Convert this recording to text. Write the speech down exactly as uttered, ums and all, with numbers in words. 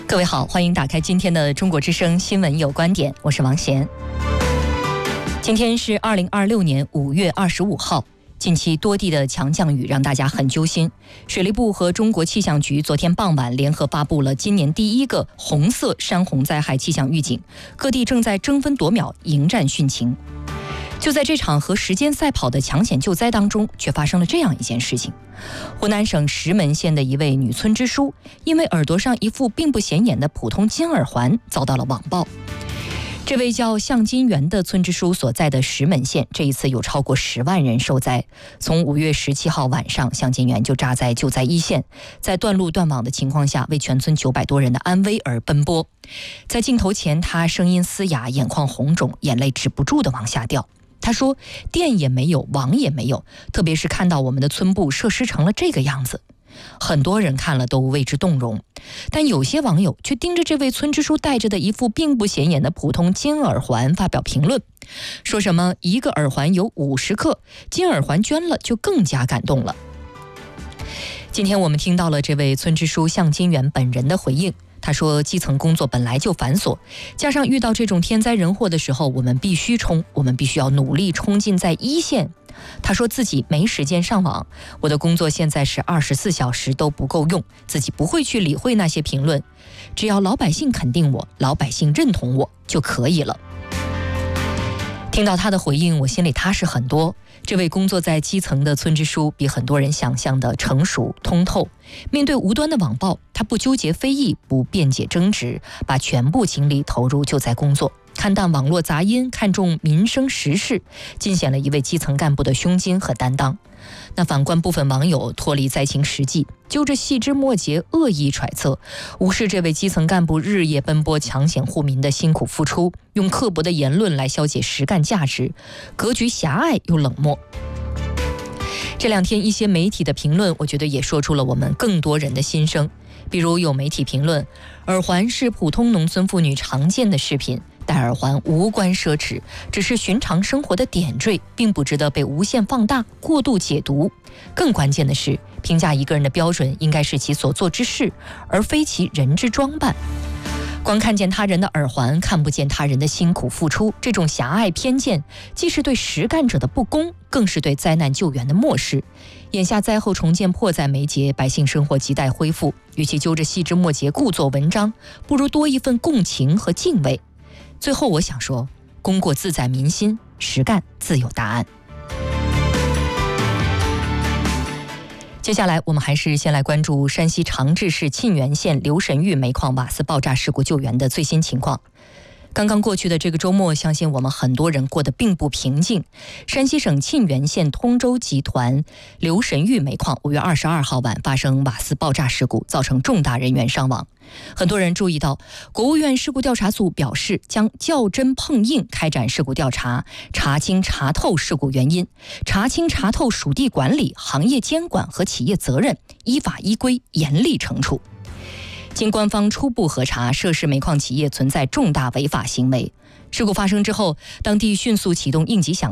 各位好，欢迎打开今天的中国之声新闻有观点，我是王贤。今天是二零二六年五月二十五号，近期多地的强降雨让大家很揪心。水利部和中国气象局昨天傍晚联合发布了今年第一个红色山洪灾害气象预警，各地正在争分夺秒迎战汛情。就在这场和时间赛跑的抢险救灾当中，却发生了这样一件事情。湖南省石门县的一位女村支书，因为耳朵上一副并不显眼的普通金耳环遭到了网暴。这位叫向金元的村支书所在的石门县，这一次有超过十万人受灾。从五月十七号晚上，向金元就扎在救灾一线，在断路断网的情况下，为全村九百多人的安危而奔波。在镜头前，他声音嘶哑，眼眶红肿，眼泪止不住地往下掉。他说，电也没有，网也没有，特别是看到我们的村部设施成了这个样子，很多人看了都为之动容。但有些网友却盯着这位村支书戴着的一副并不显眼的普通金耳环发表评论，说什么一个耳环有五十克，金耳环捐了就更加感动了。今天我们听到了这位村支书向金元本人的回应。他说，基层工作本来就繁琐，加上遇到这种天灾人祸的时候，我们必须冲，我们必须要努力冲进在一线。他说自己没时间上网，我的工作现在是二十四小时都不够用，自己不会去理会那些评论，只要老百姓肯定我，老百姓认同我就可以了。听到他的回应，我心里踏实很多。这位工作在基层的村支书比很多人想象的成熟通透，面对无端的网暴，他不纠结非议，不辩解争执，把全部精力投入救灾工作，看淡网络杂音，看重民生时事，尽显了一位基层干部的胸襟和担当。那反观部分网友脱离灾情实际，揪着细枝末节恶意揣测，无视这位基层干部日夜奔波抢险护民的辛苦付出，用刻薄的言论来消解实干价值，格局狭隘又冷漠。这两天一些媒体的评论，我觉得也说出了我们更多人的心声。比如有媒体评论，耳环是普通农村妇女常见的饰品，戴耳环无关奢侈，只是寻常生活的点缀，并不值得被无限放大、过度解读。更关键的是，评价一个人的标准应该是其所做之事，而非其人之装扮。光看见他人的耳环，看不见他人的辛苦付出，这种狭隘偏见，既是对实干者的不公，更是对灾难救援的漠视。眼下灾后重建迫在眉睫，百姓生活亟待恢复，与其揪着细枝末节故作文章，不如多一份共情和敬畏。最后我想说，功过自在民心，实干自有答案。接下来我们还是先来关注山西长治市沁源县刘神峪煤矿瓦斯爆炸事故救援的最新情况。刚刚过去的这个周末，相信我们很多人过得并不平静。山西省沁源县通州集团刘神峪煤矿五月二十二号晚发生瓦斯爆炸事故，造成重大人员伤亡。很多人注意到，国务院事故调查组表示，将较真碰硬开展事故调查，查清查透事故原因，查清查透属地管理、行业监管和企业责任，依法依规严厉惩处。经官方初步核查，涉事煤矿企业存在重大违法行为。事故发生之后，当地迅速启动应急响